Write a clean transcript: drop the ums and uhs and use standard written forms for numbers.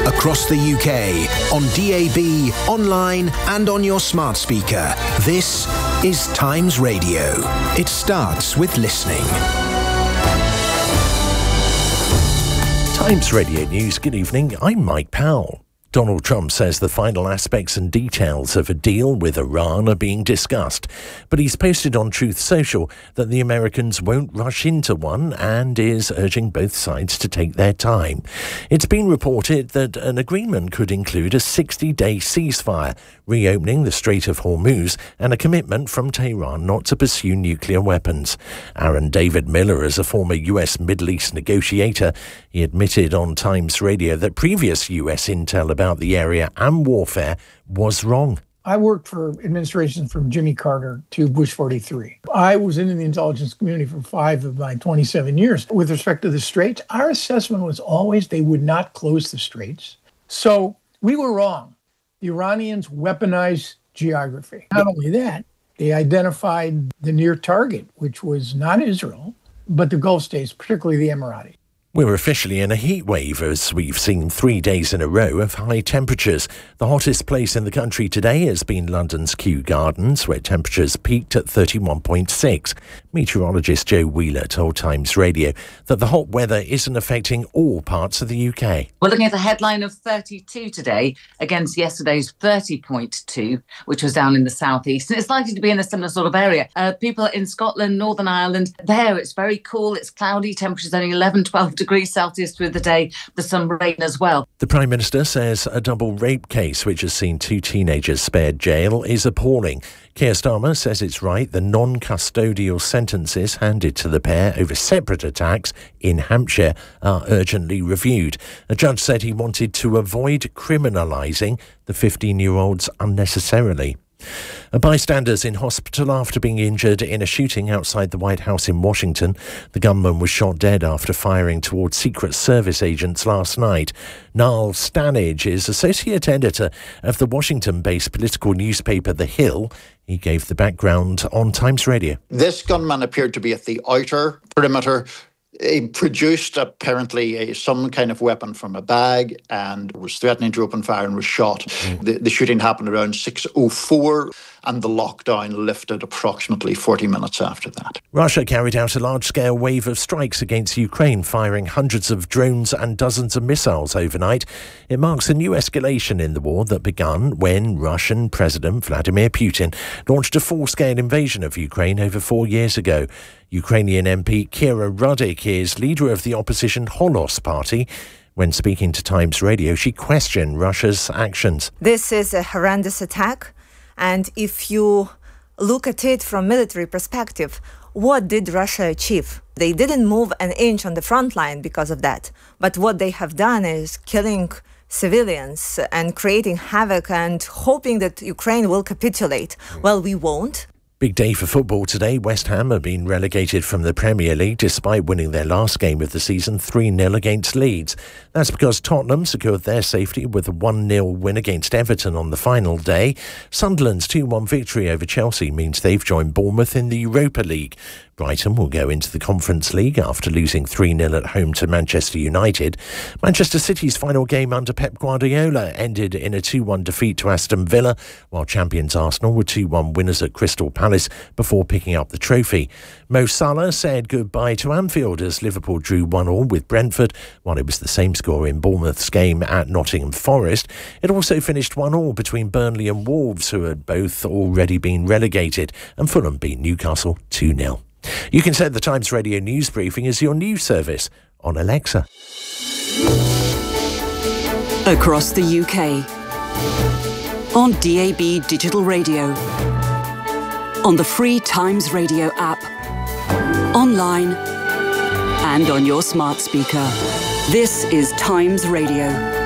across the UK, on DAB, online and on your smart speaker. This is Times Radio. It starts with listening. Times Radio News, good evening, I'm Mike Powell. Donald Trump says the final aspects and details of a deal with Iran are being discussed, but he's posted on Truth Social that the Americans won't rush into one and is urging both sides to take their time. It's been reported that an agreement could include a 60-day ceasefire, reopening the Strait of Hormuz and a commitment from Tehran not to pursue nuclear weapons. Aaron David Miller is a former US Middle East negotiator. He admitted on Times Radio that previous US intel about the area and warfare was wrong. I worked for administrations from Jimmy Carter to Bush 43. I was in the intelligence community for 5 of my 27 years. With respect to the Straits, our assessment was always they would not close the Straits. So we were wrong. The Iranians weaponized geography. Not only that, they identified the near target, which was not Israel, but the Gulf states, particularly the Emiratis. We're officially in a heat wave as we've seen 3 days in a row of high temperatures. The hottest place in the country today has been London's Kew Gardens, where temperatures peaked at 31.6. Meteorologist Joe Wheeler told Times Radio that the hot weather isn't affecting all parts of the UK. We're looking at a headline of 32 today against yesterday's 30.2, which was down in the southeast. And it's likely to be in a similar sort of area. People in Scotland, Northern Ireland, there it's very cool, it's cloudy, temperatures only 11, 12 degrees Celsius through the day. There's some rain as well. The Prime Minister says a double rape case, which has seen 2 teenagers spared jail, is appalling. Keir Starmer says it's right the non-custodial sentences handed to the pair over separate attacks in Hampshire are urgently reviewed. A judge said he wanted to avoid criminalising the 15-year-olds unnecessarily. A bystander's in hospital after being injured in a shooting outside the White House in Washington. The gunman was shot dead after firing towards Secret Service agents last night. Niall Stanage is associate editor of the Washington-based political newspaper The Hill. He gave the background on Times Radio. This gunman appeared to be at the outer perimeter. He produced apparently some kind of weapon from a bag and was threatening to open fire and was shot. The shooting happened around 6:04 and the lockdown lifted approximately 40 minutes after that. Russia carried out a large-scale wave of strikes against Ukraine, firing hundreds of drones and dozens of missiles overnight. It marks a new escalation in the war that began when Russian President Vladimir Putin launched a full-scale invasion of Ukraine over 4 years ago. Ukrainian MP Kira Rudik is leader of the opposition Holos Party. When speaking to Times Radio, she questioned Russia's actions. This is a horrendous attack, and if you look at it from military perspective, what did Russia achieve? They didn't move an inch on the front line because of that, but what they have done is killing civilians and creating havoc and hoping that Ukraine will capitulate. Well, we won't. Big day for football today. West Ham have been relegated from the Premier League despite winning their last game of the season 3-0 against Leeds. That's because Tottenham secured their safety with a 1-0 win against Everton on the final day. Sunderland's 2-1 victory over Chelsea means they've joined Bournemouth in the Europa League. Brighton will go into the Conference League after losing 3-0 at home to Manchester United. Manchester City's final game under Pep Guardiola ended in a 2-1 defeat to Aston Villa, while champions Arsenal were 2-1 winners at Crystal Palace before picking up the trophy. Mo Salah said goodbye to Anfield as Liverpool drew 1-1 with Brentford, while it was the same score in Bournemouth's game at Nottingham Forest. It also finished 1-1 between Burnley and Wolves, who had both already been relegated, and Fulham beat Newcastle 2-0. You can set the Times Radio news briefing as your news service on Alexa. Across the UK, on DAB Digital Radio, on the free Times Radio app, online and on your smart speaker. This is Times Radio.